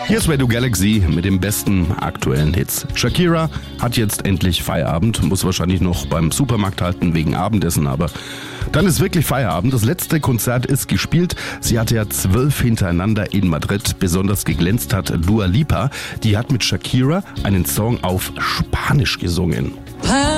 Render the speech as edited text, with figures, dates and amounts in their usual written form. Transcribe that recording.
Hier ist Radio Galaxy mit den besten aktuellen Hits. Shakira hat jetzt endlich Feierabend, muss wahrscheinlich noch beim Supermarkt halten wegen Abendessen, aber dann ist wirklich Feierabend. Das letzte Konzert ist gespielt. Sie hatte ja 12 hintereinander in Madrid. Besonders geglänzt hat Dua Lipa. Die hat mit Shakira einen Song auf Spanisch gesungen.